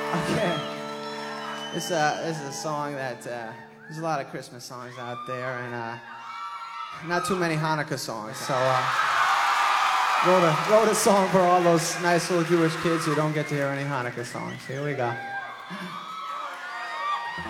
Okay. This is a song that there's a lot of Christmas songs out there, and not too many Hanukkah songs. So wrote a song for all those nice little Jewish kids who don't get to hear any Hanukkah songs. Here we go.